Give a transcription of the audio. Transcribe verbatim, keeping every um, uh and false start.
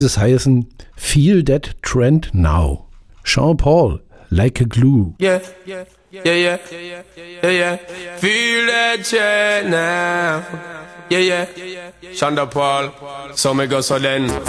Das heißen Feel That Trend Now. Sean Paul, Like a Glue. Yeah, yeah, yeah, yeah, yeah, yeah. Feel that trend now. Yeah, yeah. Sean Paul, so me go so then.